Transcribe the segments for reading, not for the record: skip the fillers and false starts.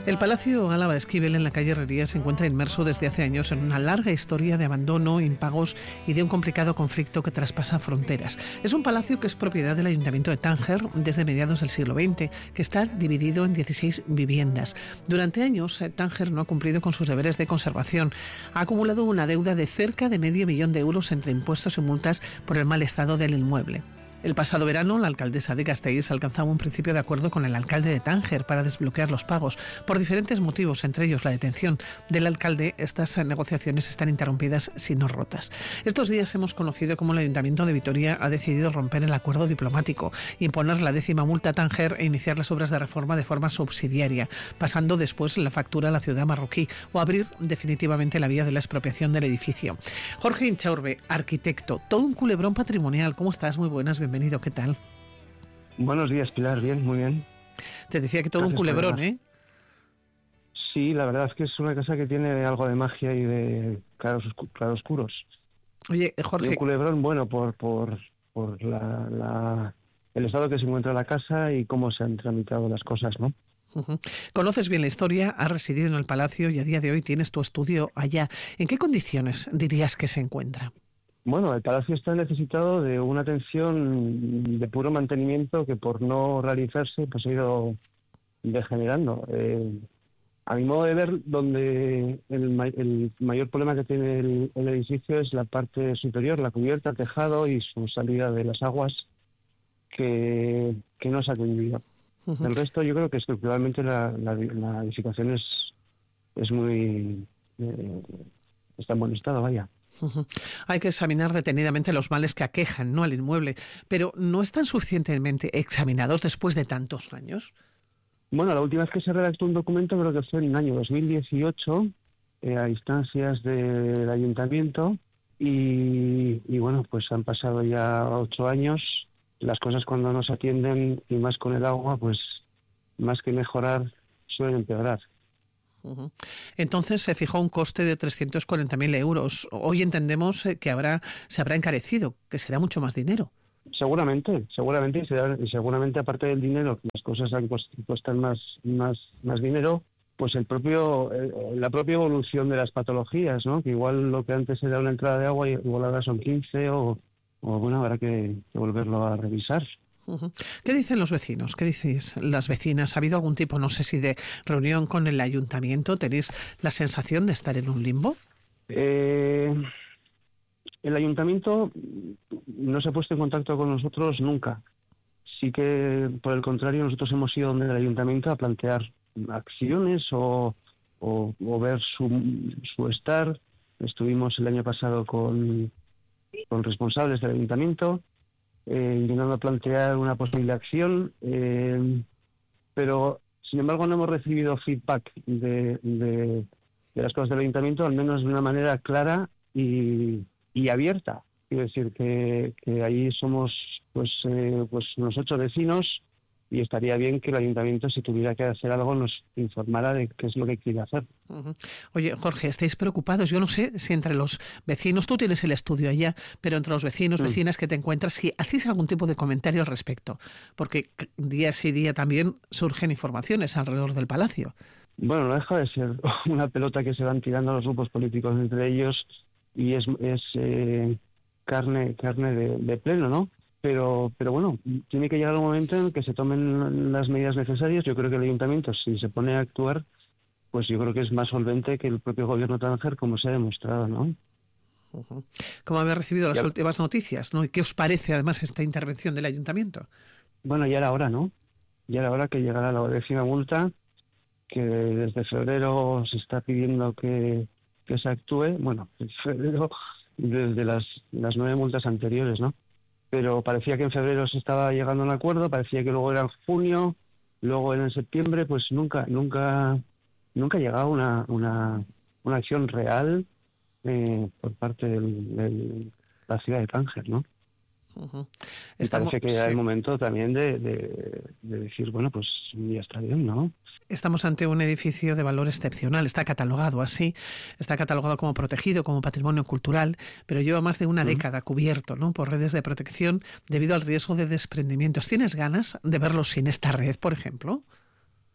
El Palacio Álava Esquivel en la calle Herrería se encuentra inmerso desde hace años en una larga historia de abandono, impagos y de un complicado conflicto que traspasa fronteras. Es un palacio que es propiedad del Ayuntamiento de Tánger desde mediados del siglo XX, que está dividido en 16 viviendas. Durante años, Tánger no ha cumplido con sus deberes de conservación. Ha acumulado una deuda de cerca de $500.000 de euros entre impuestos y multas por el mal estado del inmueble. El pasado verano, la alcaldesa de Gasteiz alcanzaba un principio de acuerdo con el alcalde de Tánger para desbloquear los pagos. Por diferentes motivos, entre ellos la detención del alcalde, estas negociaciones están interrumpidas si no rotas. Estos días hemos conocido cómo el Ayuntamiento de Vitoria ha decidido romper el acuerdo diplomático, imponer la 10ª multa a Tánger e iniciar las obras de reforma de forma subsidiaria, pasando después la factura a la ciudad marroquí o abrir definitivamente la vía de la expropiación del edificio. Jorge Inchaurbe, arquitecto, todo un culebrón patrimonial. ¿Cómo estás? Muy buenas, bienvenido. ¿Qué tal? Buenos días, Pilar. Bien, muy bien. Te decía que todo Gracias, un culebrón, Pilar. Sí, la verdad es que es una casa que tiene algo de magia y de claroscuros. Oye, Jorge... Y un culebrón, bueno, por el estado que se encuentra la casa y cómo se han tramitado las cosas, ¿no? Uh-huh. Conoces bien la historia, has residido en el palacio y a día de hoy tienes tu estudio allá. ¿En qué condiciones dirías que se encuentra? Bueno, el palacio está necesitado de una atención de puro mantenimiento que por no realizarse pues ha ido degenerando. A mi modo de ver, donde el mayor problema que tiene el edificio es la parte superior, la cubierta, el tejado y su salida de las aguas que no se ha atendido. Uh-huh. El resto yo creo que estructuralmente la edificación es muy... está en buen estado, vaya. Uh-huh. Hay que examinar detenidamente los males que aquejan, ¿no?, al inmueble, pero ¿no están suficientemente examinados después de tantos años? Bueno, la última vez que se redactó un documento creo que fue en el año 2018 a instancias del ayuntamiento y bueno, pues han pasado ya 8 años. Las cosas cuando no se atienden y más con el agua, pues más que mejorar suelen empeorar. Uh-huh. Entonces se fijó un coste de 340.000 euros. Hoy entendemos que se habrá encarecido, que será mucho más dinero. Seguramente, y seguramente aparte del dinero, las cosas cuestan más dinero, pues la propia evolución de las patologías, ¿no? Que igual lo que antes era una entrada de agua, igual ahora son 15 o bueno, habrá que volverlo a revisar. Uh-huh. ¿Qué dicen los vecinos? ¿Qué decís las vecinas? ¿Ha habido algún tipo, no sé si de reunión con el ayuntamiento? ¿Tenéis la sensación de estar en un limbo? El ayuntamiento no se ha puesto en contacto con nosotros nunca. Sí que, por el contrario, nosotros hemos ido donde el ayuntamiento a plantear acciones o ver su estar. Estuvimos el año pasado con responsables del ayuntamiento intentando plantear una posible acción, pero sin embargo no hemos recibido feedback de las cosas del ayuntamiento, al menos de una manera clara y abierta. Quiero decir que ahí somos pues unos 8 vecinos y estaría bien que el ayuntamiento, si tuviera que hacer algo, nos informara de qué es lo que quiere hacer. Uh-huh. Oye, Jorge, ¿estáis preocupados? Yo no sé si entre los vecinos, tú tienes el estudio allá, pero entre los vecinos, vecinas que te encuentras, si hacéis algún tipo de comentario al respecto, porque día sí día también surgen informaciones alrededor del palacio. Bueno, no deja de ser una pelota que se van tirando los grupos políticos entre ellos y es carne de pleno, ¿no? Pero bueno, tiene que llegar un momento en que se tomen las medidas necesarias. Yo creo que el ayuntamiento, si se pone a actuar, pues yo creo que es más solvente que el propio gobierno de Tánger, como se ha demostrado, ¿no? Uh-huh. ¿Cómo habéis recibido las últimas noticias, ¿no? ¿Y qué os parece además esta intervención del ayuntamiento? Bueno, ya era hora, ¿no? Ya era hora que llegara la 10ª multa, que desde febrero se está pidiendo que se actúe. Bueno, en febrero desde las 9 multas anteriores, ¿no? Pero parecía que en febrero se estaba llegando a un acuerdo, parecía que luego era en junio, luego era en septiembre, pues nunca llegaba una acción real por parte de la ciudad de Tánger, ¿no? Uh-huh. Parece que era el momento también de decir, bueno, pues ya está bien, ¿no? Estamos ante un edificio de valor excepcional, está catalogado así, está catalogado como protegido, como patrimonio cultural, pero lleva más de una década cubierto, ¿no?, por redes de protección debido al riesgo de desprendimientos. ¿Tienes ganas de verlo sin esta red, por ejemplo?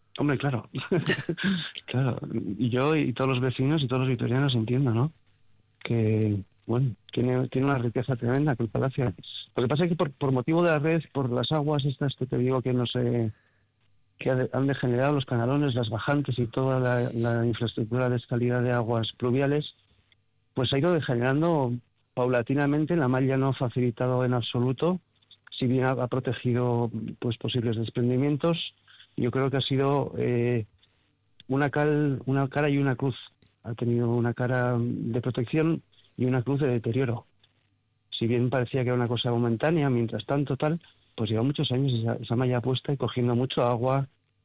Hombre, claro. Claro. Y yo y todos los vecinos y todos los vitorianos entiendo, ¿no? Que, bueno, tiene una riqueza tremenda que el palacio. Lo que pasa es que por motivo de la red, por las aguas estas que te digo que no sé, han degenerado los canalones, las bajantes y toda la infraestructura de salida de aguas pluviales, pues ha ido degenerando paulatinamente. La malla no ha facilitado en absoluto, si bien ha protegido pues posibles desprendimientos. Yo creo que ha sido una cara y una cruz. Ha tenido una cara de protección y una cruz de deterioro. Si bien parecía que era una cosa momentánea, mientras tanto pues lleva muchos años esa malla puesta y cogiendo mucho agua,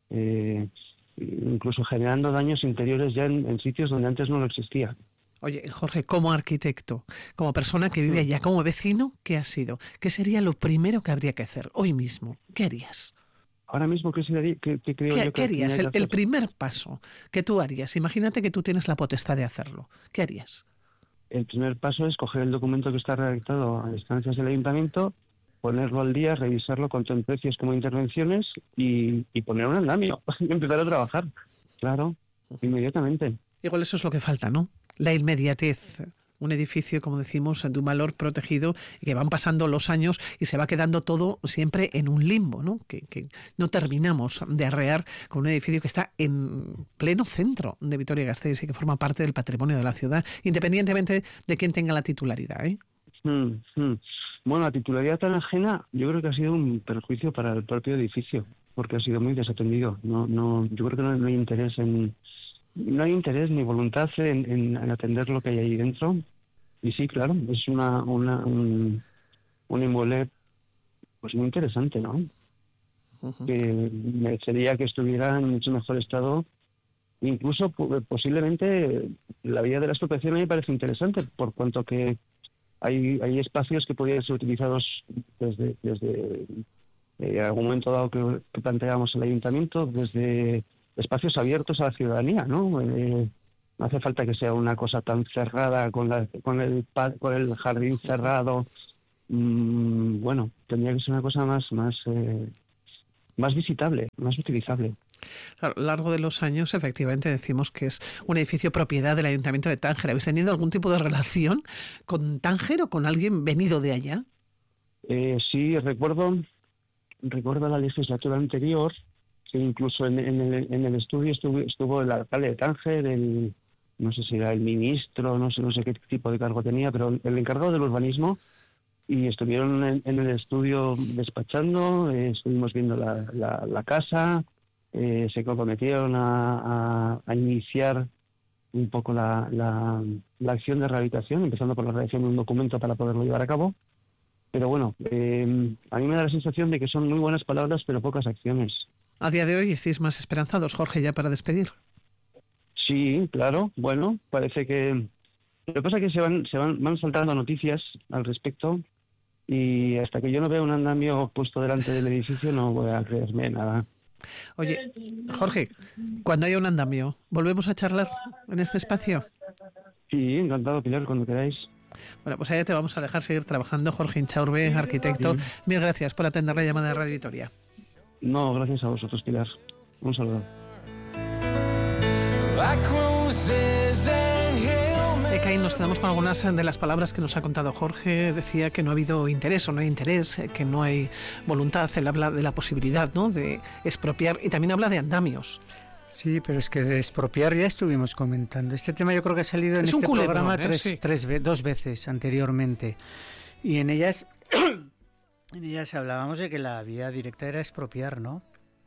incluso generando daños interiores ya en sitios donde antes no lo existía. Oye, Jorge, como arquitecto, como persona que vive allá, como vecino, ¿qué ha sido? ¿Qué sería lo primero que habría que hacer hoy mismo? ¿Qué harías? Ahora mismo, ¿qué creo yo ¿Qué que harías? tenía que El hacer? primer paso que tú harías. Imagínate que tú tienes la potestad de hacerlo. ¿Qué harías? El primer paso es coger el documento que está redactado a instancias del ayuntamiento, ponerlo al día, revisarlo con tanto precios como intervenciones y poner un andamio y empezar a trabajar. Claro, inmediatamente. Igual eso es lo que falta, ¿no? La inmediatez. Un edificio, como decimos, de un valor protegido y que van pasando los años y se va quedando todo siempre en un limbo, ¿no? Que no terminamos de arrear con un edificio que está en pleno centro de Vitoria-Gasteiz y que forma parte del patrimonio de la ciudad, independientemente de quién tenga la titularidad, ¿eh? Bueno, la titularidad tan ajena yo creo que ha sido un perjuicio para el propio edificio, porque ha sido muy desatendido. Yo creo que no hay interés no hay interés ni voluntad en atender lo que hay ahí dentro. Y sí, claro, es un inmueble pues muy interesante, ¿no? Uh-huh. Que merecería que estuviera en mucho mejor estado. Incluso posiblemente la vía de la expropiación a mí me parece interesante, por cuanto que hay espacios que podrían ser utilizados desde algún momento dado que planteamos el ayuntamiento, desde espacios abiertos a la ciudadanía, ¿no? No hace falta que sea una cosa tan cerrada con el jardín cerrado. Bueno, tendría que ser una cosa más visitable, más utilizable. Claro, a lo largo de los años, efectivamente, decimos que es un edificio propiedad del Ayuntamiento de Tánger. ¿Habéis tenido algún tipo de relación con Tánger o con alguien venido de allá? Sí, recuerdo la legislatura anterior, que incluso en el estudio estuvo el alcalde de Tánger, no sé si era el ministro, no sé qué tipo de cargo tenía, pero el encargado del urbanismo, y estuvieron en el estudio despachando, estuvimos viendo la casa, se comprometieron a iniciar un poco la acción de rehabilitación, empezando por la redacción de un documento para poderlo llevar a cabo. Pero bueno, a mí me da la sensación de que son muy buenas palabras, pero pocas acciones. A día de hoy estáis más esperanzados, Jorge, ya para despedir. Sí, claro. Bueno, parece que lo que pasa es que van saltando noticias al respecto, y hasta que yo no vea un andamio puesto delante del edificio no voy a creerme nada. Oye, Jorge, cuando haya un andamio, ¿volvemos a charlar en este espacio? Sí, encantado, Pilar, cuando queráis. Bueno, pues allá te vamos a dejar seguir trabajando, Jorge Inchaurbe, arquitecto. Sí. Mil gracias por atender la llamada de Radio Vitoria. No, gracias a vosotros, Pilar. Un saludo. Ekain, nos quedamos con algunas de las palabras que nos ha contado Jorge. Decía que no ha habido interés o no hay interés, que no hay voluntad. Él habla de la posibilidad, ¿no?, de expropiar, y también habla de andamios. Sí, pero es que de expropiar ya estuvimos comentando. Este tema yo creo que ha salido en este programa dos veces anteriormente. Y en ellas hablábamos de que la vía directa era expropiar, ¿no?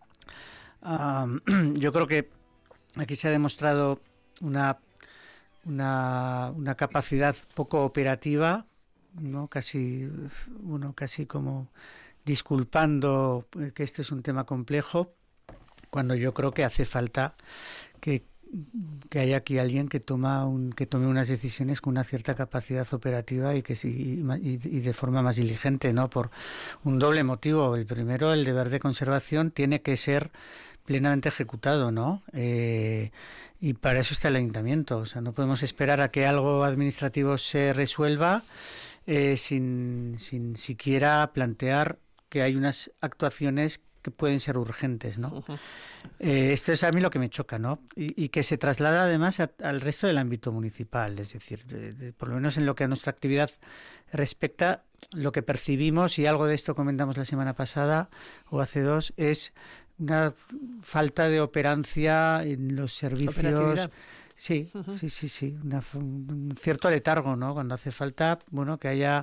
Yo creo que aquí se ha demostrado una capacidad poco operativa, ¿no? Casi como disculpando que este es un tema complejo, cuando yo creo que hace falta que haya aquí alguien que tome unas decisiones con una cierta capacidad operativa y de forma más diligente, ¿no? Por un doble motivo. El primero, el deber de conservación tiene que ser plenamente ejecutado, ¿no? Y para eso está el ayuntamiento. O sea, no podemos esperar a que algo administrativo se resuelva sin siquiera plantear que hay unas actuaciones que pueden ser urgentes, ¿no? Esto es a mí lo que me choca, ¿no? Y que se traslada además al resto del ámbito municipal, es decir, por lo menos en lo que a nuestra actividad respecta, lo que percibimos, y algo de esto comentamos la semana pasada o hace 2, es una falta de operancia en los servicios. Sí, sí. Un cierto letargo, ¿no? Cuando hace falta, bueno, que haya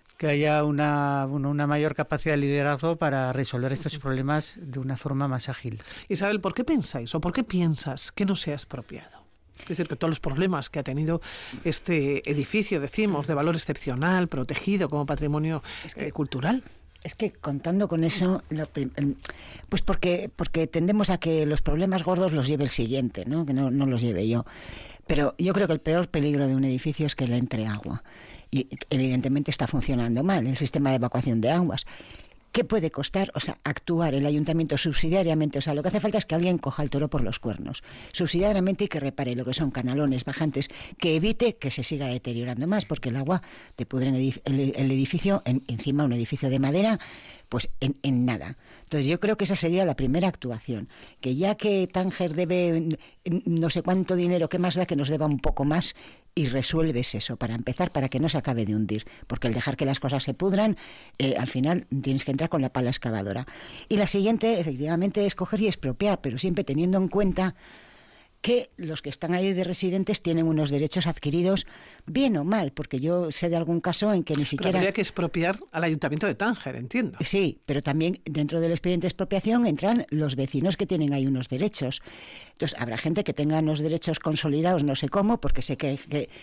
una mayor capacidad de liderazgo para resolver estos problemas de una forma más ágil. Isabel, ¿por qué pensáis o por qué piensas que no se ha expropiado? Es decir, que todos los problemas que ha tenido este edificio, decimos, de valor excepcional, protegido como patrimonio cultural. Es que contando con eso, pues porque tendemos a que los problemas gordos los lleve el siguiente, ¿no? Que no los lleve yo. Pero yo creo que el peor peligro de un edificio es que le entre agua. Y evidentemente está funcionando mal el sistema de evacuación de aguas. ¿Qué puede costar? O sea, actuar el ayuntamiento subsidiariamente. O sea, lo que hace falta es que alguien coja el toro por los cuernos. Subsidiariamente, y que repare lo que son canalones, bajantes, que evite que se siga deteriorando más, porque el agua te pudre en el edificio, encima un edificio de madera, pues en nada. Entonces yo creo que esa sería la primera actuación, que ya que Tánger debe no sé cuánto dinero, ¿qué más da que nos deba un poco más? Y resuelves eso, para empezar, para que no se acabe de hundir, porque el dejar que las cosas se pudran, al final tienes que entrar con la pala excavadora. Y la siguiente, efectivamente, es coger y expropiar, pero siempre teniendo en cuenta que los que están ahí de residentes tienen unos derechos adquiridos, bien o mal, porque yo sé de algún caso en que ni siquiera... Pero habría que expropiar al Ayuntamiento de Tánger, entiendo. Sí, pero también dentro del expediente de expropiación entran los vecinos que tienen ahí unos derechos. Entonces, habrá gente que tenga unos derechos consolidados, no sé cómo, porque sé que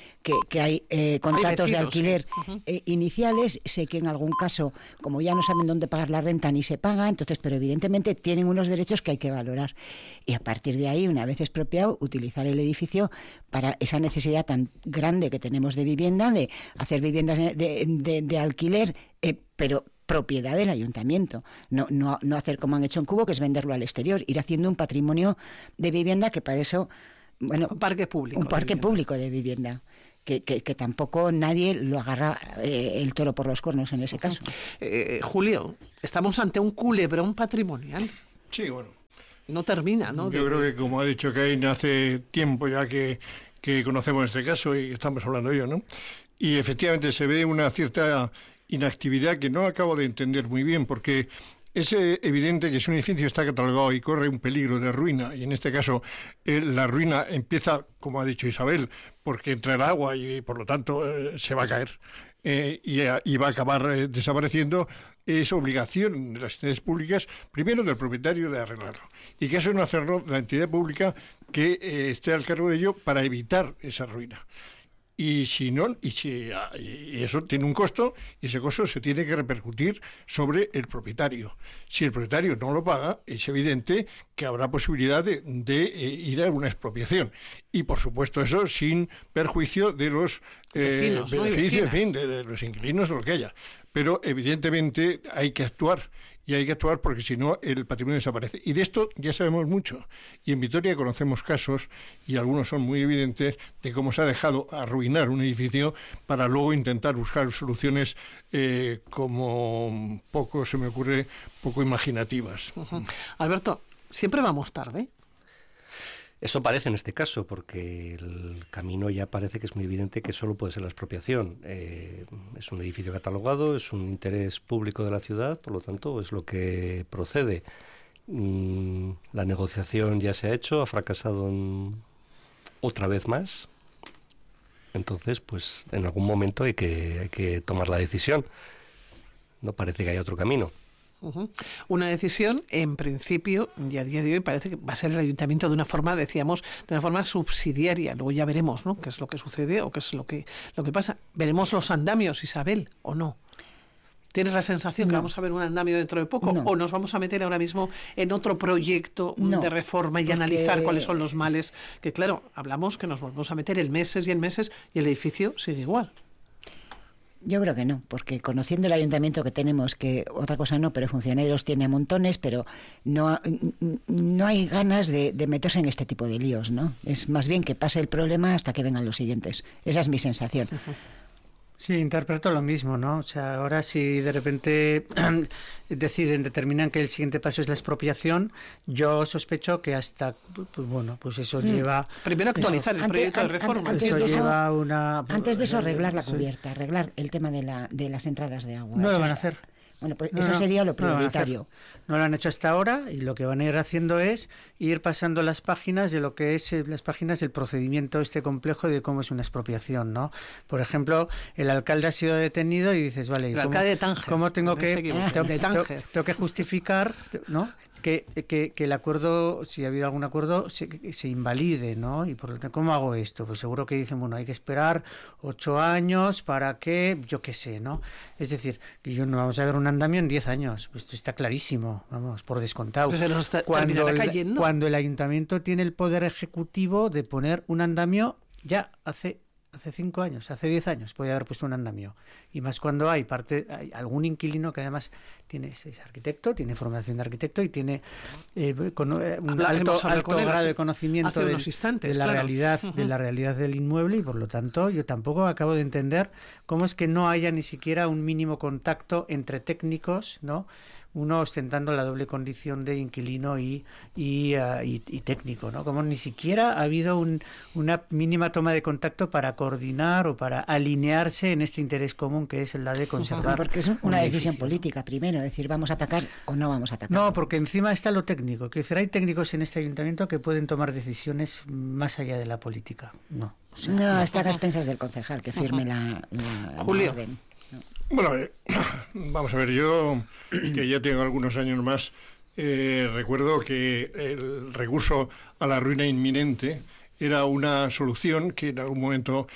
hay contratos de alquiler iniciales, sé que en algún caso, como ya no saben dónde pagar la renta, ni se paga, entonces, pero evidentemente tienen unos derechos que hay que valorar. Y a partir de ahí, una vez expropiado, utilizar el edificio para esa necesidad tan grande que tenemos de vivienda, de hacer viviendas de alquiler, pero propiedad del ayuntamiento, no hacer como han hecho en Cubo, que es venderlo al exterior, ir haciendo un patrimonio de vivienda que para eso, bueno, un parque público de vivienda. Que tampoco nadie lo agarra el toro por los cuernos en ese caso. Julio, estamos ante un culebrón patrimonial. Sí, bueno. No termina, ¿no? Yo creo que, como ha dicho Caín, hace tiempo ya que conocemos este caso y estamos hablando de ello, ¿no? Y efectivamente se ve una cierta inactividad que no acabo de entender muy bien, porque es evidente que si un edificio está catalogado y corre un peligro de ruina, y en este caso la ruina empieza, como ha dicho Isabel, porque entra el agua y por lo tanto se va a caer y va a acabar desapareciendo, es obligación de las entidades públicas, primero del propietario, de arreglarlo. Y que eso no hacerlo la entidad pública que esté al cargo de ello para evitar esa ruina. Y si no, y eso tiene un costo, y ese costo se tiene que repercutir sobre el propietario. Si el propietario no lo paga, es evidente que habrá posibilidad de ir a una expropiación. Y por supuesto eso sin perjuicio de los vecinos, beneficios, en fin, de los inquilinos, de lo que haya. Pero evidentemente hay que actuar. Y hay que actuar porque si no el patrimonio desaparece. Y de esto ya sabemos mucho. Y en Vitoria conocemos casos, y algunos son muy evidentes, de cómo se ha dejado arruinar un edificio para luego intentar buscar soluciones como se me ocurre, poco imaginativas. Alberto, siempre vamos tarde. Eso parece en este caso, porque el camino ya parece que es muy evidente que solo puede ser la expropiación. Es un edificio catalogado, es un interés público de la ciudad, por lo tanto es lo que procede. La negociación ya se ha hecho, ha fracasado otra vez más. Entonces, pues en algún momento hay que tomar la decisión. No parece que haya otro camino. Una decisión, en principio, y a día de hoy parece que va a ser el ayuntamiento de una forma, decíamos, de una forma subsidiaria. Luego ya veremos, ¿no?, qué es lo que sucede o qué es lo que pasa. ¿Veremos los andamios, Isabel, o no? ¿Tienes la sensación que vamos a ver un andamio dentro de poco? ¿O nos vamos a meter ahora mismo en otro proyecto de reforma y analizar cuáles son los males? Que claro, hablamos que nos volvemos a meter en meses y el edificio sigue igual. Yo creo que no, porque conociendo el ayuntamiento que tenemos, que otra cosa no, pero funcionarios tiene a montones, pero no hay ganas de meterse en este tipo de líos, ¿no? Es más bien que pase el problema hasta que vengan los siguientes. Esa es mi sensación. Sí, interpreto lo mismo, ¿no? O sea, ahora si de repente determinan que el siguiente paso es la expropiación, yo sospecho que hasta, pues bueno, pues eso lleva... Primero actualizar el proyecto de reforma. Antes de eso arreglar la cubierta, arreglar el tema de las entradas de agua. No lo van a hacer. Bueno, pues eso sería lo prioritario. No lo han hecho hasta ahora y lo que van a ir haciendo es ir pasando las páginas de lo que es las páginas del procedimiento complejo de cómo es una expropiación, ¿no? Por ejemplo, el alcalde ha sido detenido y dices, vale, el alcalde de Tánger, ¿cómo tengo que justificar, ¿no? Que el acuerdo, si ha habido algún acuerdo, se invalide, ¿no? Y por lo tanto, ¿cómo hago esto? Pues seguro que dicen, bueno, hay que esperar 8 años para que, yo qué sé, ¿no? Es decir, que no vamos a ver un andamio en 10 años. Pues esto está clarísimo, vamos, por descontado. Pues se nos terminará cayendo. Cuando el ayuntamiento tiene el poder ejecutivo de poner un andamio ya hace 5 años, hace 10 años podía haber puesto un andamio. Y más cuando hay algún inquilino que además es arquitecto, tiene formación de arquitecto y tiene un alto grado de conocimiento de la realidad del inmueble, y por lo tanto yo tampoco acabo de entender cómo es que no haya ni siquiera un mínimo contacto entre técnicos, ¿no? Uno ostentando la doble condición de inquilino y técnico, ¿no? Como ni siquiera ha habido una mínima toma de contacto para coordinar o para alinearse en este interés común que es la de conservar. Porque es una decisión política primero, decir, ¿vamos a atacar o no vamos a atacar? No, porque encima está lo técnico. Que decir, hay técnicos en este ayuntamiento que pueden tomar decisiones más allá de la política. No. O sea, no, está a expensas del concejal que firme la orden. Bueno, vamos a ver, yo que ya tengo algunos años más, recuerdo que el recurso a la ruina inminente era una solución que en algún momento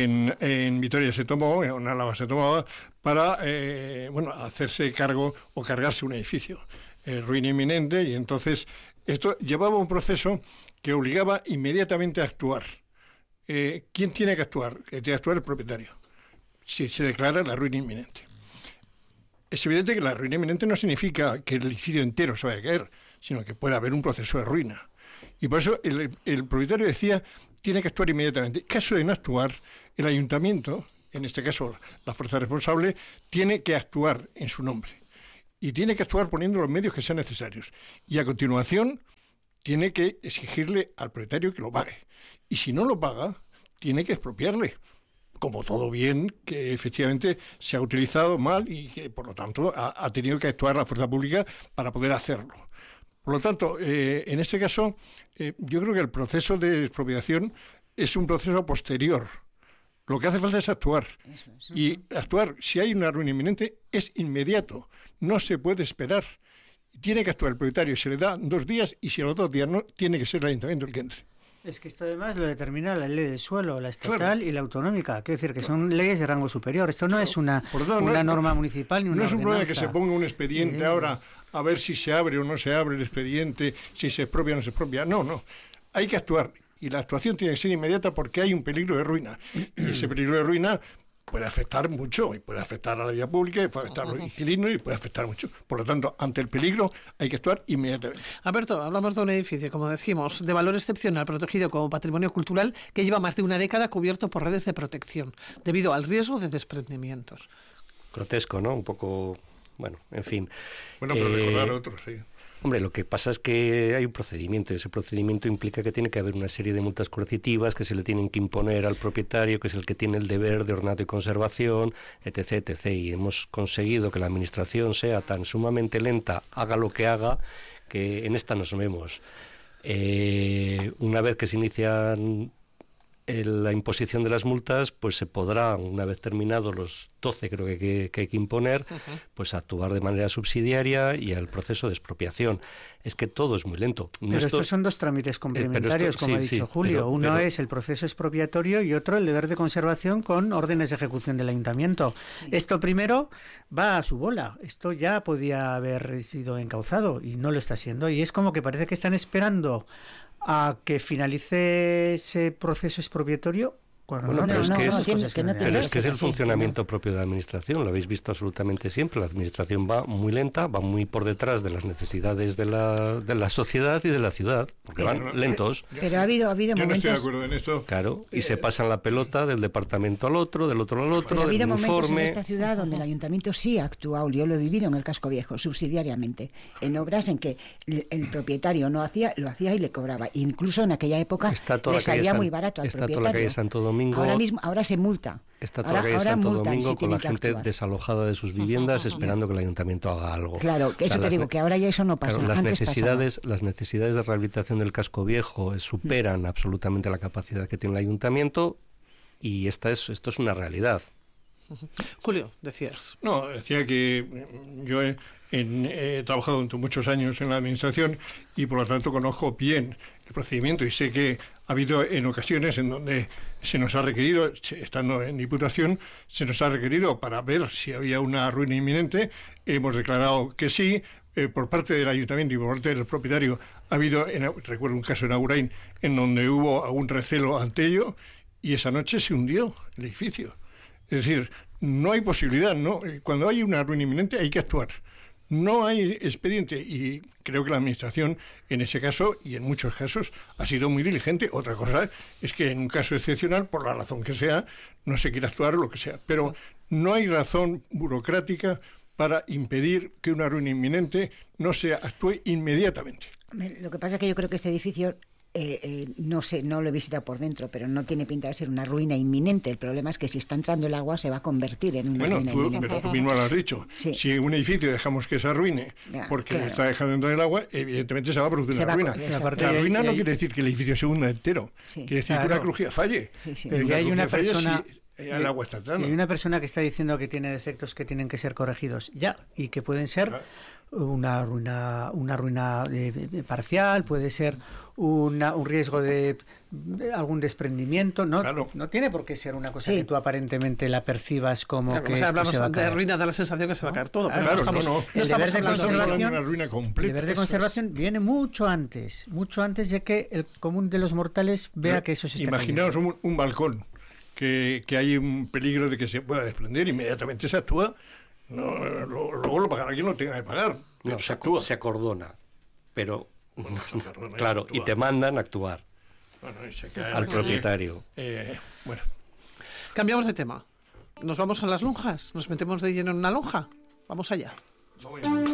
en Vitoria se tomó, en Álava se tomaba, para hacerse cargo o cargarse un edificio. Ruina inminente, y entonces esto llevaba un proceso que obligaba inmediatamente a actuar. ¿Quién tiene que actuar? Tiene que actuar el propietario, si se declara la ruina inminente. Es evidente que la ruina inminente no significa que el edificio entero se vaya a caer, sino que puede haber un proceso de ruina. Y por eso el propietario decía, tiene que actuar inmediatamente. En caso de no actuar, el ayuntamiento, en este caso la fuerza responsable, tiene que actuar en su nombre. Y tiene que actuar poniendo los medios que sean necesarios. Y a continuación, tiene que exigirle al propietario que lo pague. Y si no lo paga, tiene que expropiarle, como todo bien que efectivamente se ha utilizado mal y que por lo tanto ha tenido que actuar la fuerza pública para poder hacerlo. Por lo tanto, en este caso, yo creo que el proceso de expropiación es un proceso posterior. Lo que hace falta es actuar. Eso. Y actuar, si hay una ruina inminente, es inmediato. No se puede esperar. Tiene que actuar el propietario. Se le da 2 días y si a los 2 días no, tiene que ser el ayuntamiento el que entre. Es que esto además lo determina la ley del suelo, la estatal y la autonómica. Quiero decir que son leyes de rango superior. Esto no es una norma municipal ni una ordenanza. No es un problema que se ponga un expediente ahora a ver si se abre o no se abre el expediente, si se expropia o no se expropia. No. Hay que actuar. Y la actuación tiene que ser inmediata porque hay un peligro de ruina. Y ese peligro de ruina puede afectar mucho, y puede afectar a la vía pública, y puede afectar a los inquilinos, y puede afectar mucho. Por lo tanto, ante el peligro hay que actuar inmediatamente. Alberto, hablamos de un edificio, como decimos, de valor excepcional, protegido como patrimonio cultural, que lleva más de una década cubierto por redes de protección, debido al riesgo de desprendimientos. Grotesco, ¿no? Un poco, bueno, en fin. Bueno, pero recordar otros, sí. Hombre, lo que pasa es que hay un procedimiento y ese procedimiento implica que tiene que haber una serie de multas coercitivas que se le tienen que imponer al propietario, que es el que tiene el deber de ornato y conservación, etc. Y hemos conseguido que la administración sea tan sumamente lenta, haga lo que haga, que en esta nos vemos. Una vez que se inician la imposición de las multas, pues se podrá, una vez terminados los 12 creo que hay que imponer, pues actuar de manera subsidiaria y al proceso de expropiación. Es que todo es muy lento. Pero estos son 2 trámites complementarios, como ha dicho Julio. Uno es el proceso expropiatorio y otro el deber de conservación con órdenes de ejecución del ayuntamiento. Esto primero va a su bola. Esto ya podía haber sido encauzado y no lo está siendo. Y es como que parece que están esperando a que finalice ese proceso expropiatorio Bueno, pero es que es el sí, funcionamiento propio de la Administración, lo habéis visto absolutamente siempre. La Administración va muy lenta, va muy por detrás de las necesidades de la sociedad y de la ciudad, porque van lentos. Pero ha habido Yo momentos... no estoy de acuerdo en esto. Claro, y se pasan la pelota del departamento al otro, del otro al otro, Pero ha habido del momentos informe. en esta ciudad donde el ayuntamiento sí ha actuado, yo lo he vivido en el Casco Viejo, subsidiariamente, en obras en que el propietario no hacía, lo hacía y le cobraba. Incluso en aquella época le salía muy barato al propietario. Está toda la calle Santo Domingo. Ahora se multa. Está toda la calle Santo Domingo con la gente actuar. desalojada de sus viviendas esperando que el ayuntamiento haga algo. Claro, eso te digo, que ahora ya eso no pasa. Claro, las Antes necesidades de rehabilitación del casco viejo superan absolutamente la capacidad que tiene el ayuntamiento y esto es una realidad. Julio, decías. No, decía que yo he trabajado durante muchos años en la administración y por lo tanto conozco bien el procedimiento y sé que ha habido en ocasiones en donde se nos ha requerido, estando en Diputación, se nos ha requerido para ver si había una ruina inminente. Hemos declarado que sí. Por parte del ayuntamiento y por parte del propietario ha habido, recuerdo un caso en Agurain, en donde hubo algún recelo ante ello y esa noche se hundió el edificio. Es decir, no hay posibilidad, ¿no? Cuando hay una ruina inminente hay que actuar. No hay expediente y creo que la Administración en ese caso y en muchos casos ha sido muy diligente. Otra cosa es que en un caso excepcional, por la razón que sea, no se quiere actuar o lo que sea. Pero no hay razón burocrática para impedir que una ruina inminente no se actúe inmediatamente. Lo que pasa es que yo creo que este edificio... no sé, no lo he visitado por dentro, pero no tiene pinta de ser una ruina inminente. El problema es que si está entrando el agua se va a convertir en una ruina inminente. Pero tú mismo lo has dicho. Sí. Si un edificio dejamos que se arruine porque le está dejando entrar el agua, evidentemente se va a producir una ruina. La ruina no quiere decir que el edificio se hunda entero. Sí. Quiere decir que una crujía falle. Y hay una persona... el agua está entrando. Hay una persona que está diciendo que tiene defectos que tienen que ser corregidos ya y que pueden ser una ruina parcial, puede ser un riesgo de algún desprendimiento. No tiene por qué ser una cosa que tú aparentemente la percibas como que esto hablamos se va a caer. de ruina, da la sensación que se va a caer todo. Pero El deber de conservación, una ruina completa. el deber de conservación viene mucho antes de que el común de los mortales vea que eso se está Imaginaos cayendo. un balcón que hay un peligro de que se pueda desprender, inmediatamente se actúa. Luego lo pagará quien lo tenga que pagar. Pero se actúa. Se acordona, pero acordona, claro, actúa. y te mandan a actuar al propietario. Bueno. Cambiamos de tema. Nos vamos a las lonjas. Nos metemos de lleno en una lonja. Vamos allá. Vamos allá.